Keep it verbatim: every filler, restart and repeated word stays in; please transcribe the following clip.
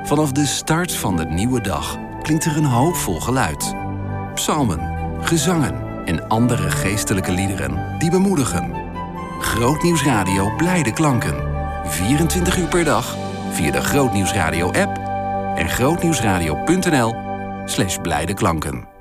Vanaf de start van de nieuwe dag klinkt er een hoopvol geluid. Psalmen, gezangen en andere geestelijke liederen die bemoedigen. Grootnieuwsradio Blijde Klanken. vierentwintig uur per dag via de Grootnieuwsradio app en grootnieuwsradio punt n l slash blijde klanken.